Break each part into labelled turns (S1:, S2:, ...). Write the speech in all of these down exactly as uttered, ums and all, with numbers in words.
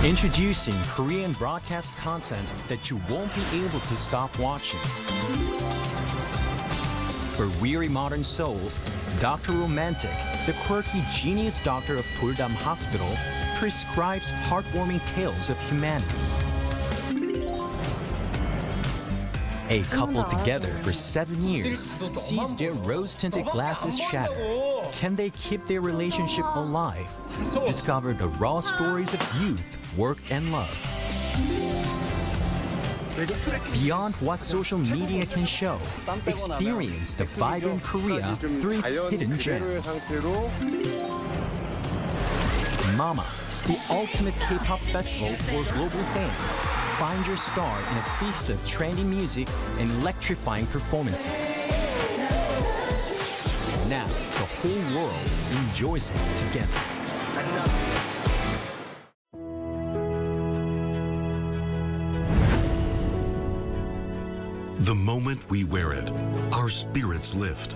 S1: Introducing Korean broadcast content that you won't be able to stop watching. For weary modern souls, Doctor Romantic, the quirky genius doctor of Puldam Hospital, prescribes heartwarming tales of humanity. A couple together for seven years sees their rose-tinted glasses shatter. Can they keep their relationship alive? Discover the raw stories of youth, work, and love. Beyond what social media can show, experience the vibrant Korea through its hidden gems. Mama, the ultimate K-pop festival for global fans. Find your star in a feast of trendy music and electrifying performances. And now, the whole world enjoys it together.
S2: The moment we wear it, our spirits lift.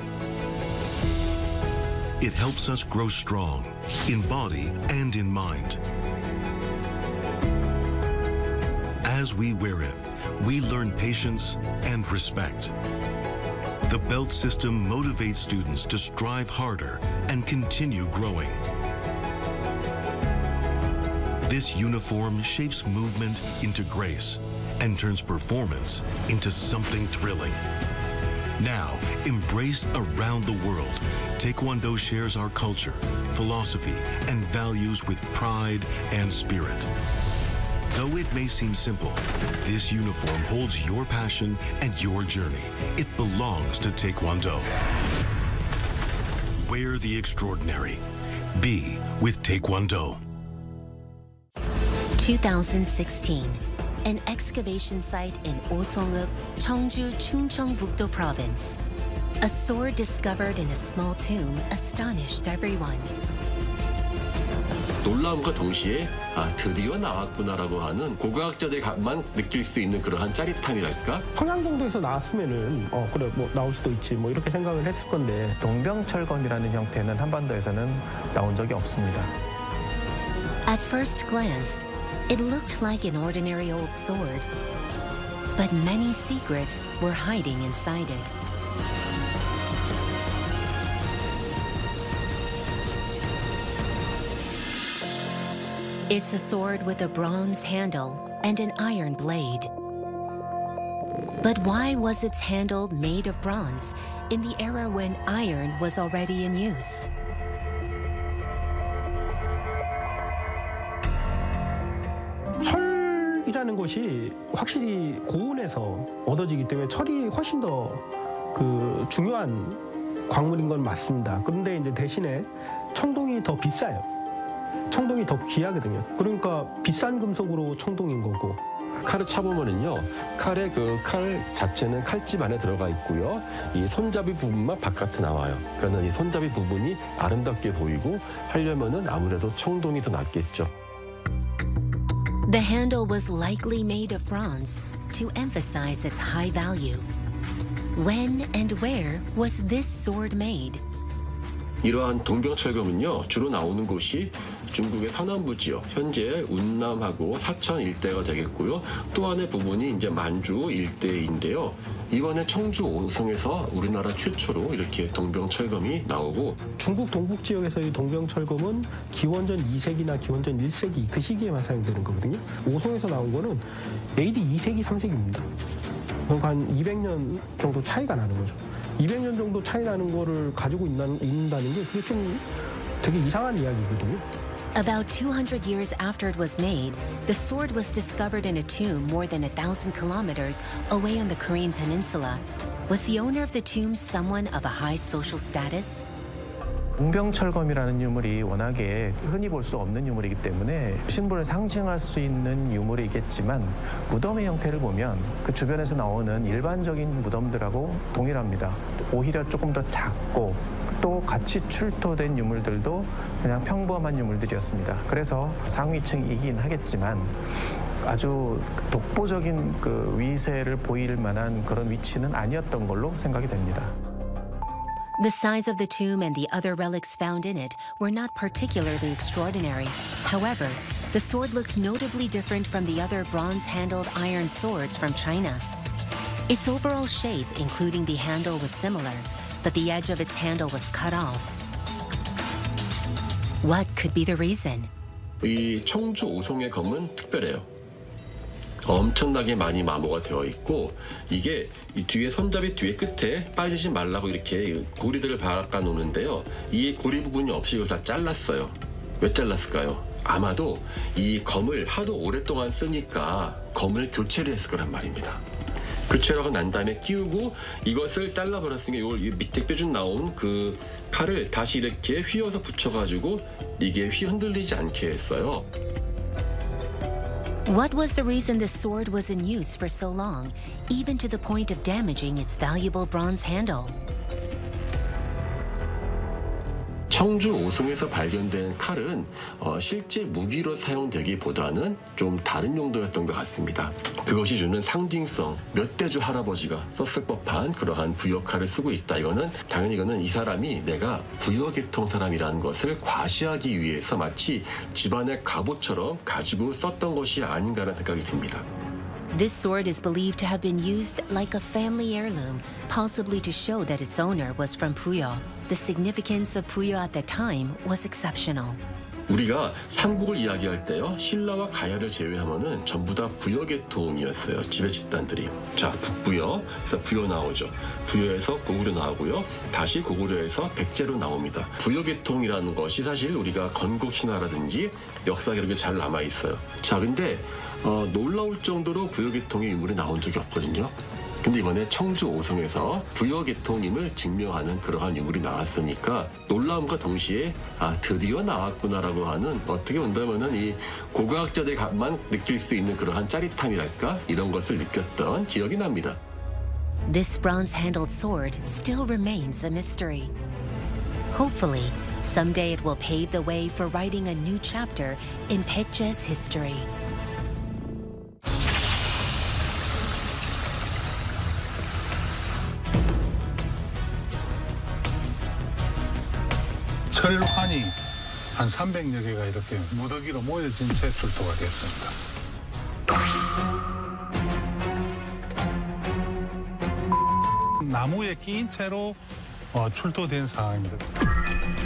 S2: It helps us grow strong in body and in mind. As we wear it, we learn patience and respect. The belt system motivates students to strive harder and continue growing. This uniform shapes movement into grace and turns performance into something thrilling. Now, embraced around the world, Taekwondo shares our culture, philosophy, and values with pride and spirit. Though it may seem simple, this uniform holds your passion and your journey. It belongs to Taekwondo. Wear the extraordinary. Be with Taekwondo.
S3: two thousand sixteen. An excavation site in Osongup, Cheongju, Chungcheongbuk-do province. A sword discovered in a small tomb astonished everyone.
S4: 놀라움과 동시에 아 드디어 나왔구나라고 하는 고고학자들만 느낄 수 있는 그러한 짜릿함이랄까?
S5: 평양 정도에서 나왔으면은 어 그래 뭐 나올 수도 있지 뭐 이렇게 생각을 했을 건데
S6: 동병철검이라는 형태는 한반도에서는 나온 적이 없습니다.
S3: At first glance, it looked like an ordinary old sword, but many secrets were hiding inside it. It's a sword with a bronze handle and an iron blade. But why was its handle made of bronze in the era when iron was already in use?
S5: 철이라는 것이 확실히 고온에서 얻어지기 때문에 철이 훨씬 더 그 중요한 광물인 건 맞습니다. 그런데 이제 대신에 청동이 더 비싸요. 청동이 더 귀하거든요. 그러니까 비싼 금속으로 청동인 거고.
S4: 칼을 차보면은요, 칼의 그 칼 자체는 칼집 안에 들어가 있고요. 이 손잡이 부분만 바깥에 나와요. 그러니까 이 손잡이 부분이 아름답게 보이고 하려면은 아무래도 청동이 더 낫겠죠.
S3: The handle was likely made of bronze to emphasize its high value. When and where was this sword made?
S4: 이러한 동병철검은요, 주로 나오는 곳이 중국의 서남부 지역, 현재 운남하고 사천 일대가 되겠고요. 또 하나의 부분이 이제 만주 일대인데요. 이번에 청주 오송에서 우리나라 최초로 이렇게 동병철검이 나오고,
S5: 중국 동북 지역에서의 동병철검은 기원전 이 세기나 기원전 일 세기 그 시기에만 사용되는 거거든요. 오송에서 나온 거는 에이디 이 세기, 삼 세기입니다. 그러니까 한 이백 년 정도 차이가 나는 거죠. 이백 년 정도 차이 나는 거를 가지고 있는다는 게 그게 좀 되게 이상한 이야기거든요.
S3: About two hundred years after it was made, the sword was discovered in a tomb more than a thousand kilometers away on the Korean peninsula. Was the owner of the tomb someone of a high social status?
S6: 동병철검이라는 유물이 워낙에 흔히 볼 수 없는 유물이기 때문에 신분을 상징할 수 있는 유물이겠지만 무덤의 형태를 보면 그 주변에서 나오는 일반적인 무덤들하고 동일합니다. 오히려 조금 더 작고 또 같이 출토된 유물들도 그냥 평범한 유물들이었습니다. 그래서 상위층이긴 하겠지만 아주 독보적인 그 위세를 보일 만한 그런 위치는 아니었던 걸로 생각이 됩니다.
S3: The size of the tomb and the other relics found in it were not particularly extraordinary. However, the sword looked notably different from the other bronze-handled iron swords from China. Its overall shape, including the handle, was similar, but the edge of its handle was cut off. What could be the reason?
S4: 이 청주 오송의 검은 특별해요. 엄청나게 많이 마모가 되어 있고 이게 이 뒤에 손잡이 뒤에 끝에 빠지지 말라고 이렇게 고리들을 박아 놓는데요. 이 고리 부분이 없이 이걸 다 잘랐어요. 왜 잘랐을까요? 아마도 이 검을 하도 오랫동안 쓰니까 검을 교체를 했을 거란 말입니다. 교체를 하고 난 다음에 끼우고 이것을 잘라버렸으니까 이걸 밑에 뾰족 나온 그 칼을 다시 이렇게 휘어서 붙여가지고 이게 휘 흔들리지 않게 했어요.
S3: What was the reason this sword was in use for so long, even to the point of damaging its valuable bronze handle?
S4: 청주 오송에서 발견된 칼은 어, 실제 무기로 사용되기보다는 좀 다른 용도였던 것 같습니다. 그것이 주는 상징성, 몇 대주 할아버지가 썼을 법한 그러한 부여칼을 쓰고 있다. 이거는 당연히 이거는 이 사람이 내가 부여계통 사람이라는 것을 과시하기 위해서 마치 집안의 갑옷처럼 가지고 썼던 것이 아닌가라는 생각이 듭니다.
S3: This sword is believed to have been used like a family heirloom, possibly to show that its owner was from Puyo. The significance of Puyo at that time was exceptional.
S4: 우리가 삼국을 이야기할 때요, 신라와 가야를 제외하면은 전부 다 부여계통이었어요. 지배 집단들이. 자, 북부여, 그래서 부여 나오죠. 부여에서 고구려 나오고요. 다시 고구려에서 백제로 나옵니다. 부여계통이라는 것이 사실 우리가 건국 신화라든지 역사 기록에 잘 남아 있어요. 자, 근데 어, 놀라울 정도로 부여계통의 유물이 나온 적이 없거든요. 근데 이번에 청주 오송에서 부여계통임을 증명하는 그러한 유물이 나왔으니까 놀라움과 동시에 아 드디어 나왔구나라고 하는, 어떻게 본다면은 이 고고학자들만 느낄 수 있는 그러한 짜릿함이랄까, 이런 것을 느꼈던 기억이 납니다.
S3: This bronze-handled sword still remains a mystery. Hopefully, someday it will pave the way for writing a new chapter in Paeche's history.
S7: 철환이 한 삼백여 개가 이렇게 무더기로 모여진 채 출토가 됐습니다. 나무에 끼인 채로 어, 출토된 상황입니다.